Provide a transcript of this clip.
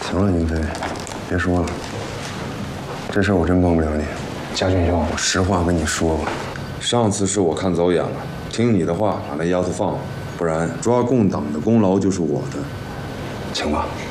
行了，宁飞，别说了，这事我真帮不了你。 家俊兄， 我实话跟你说吧， 上次是我看走眼了，听你的话把那丫头放了，不然抓共党的功劳就是我的。 请吧。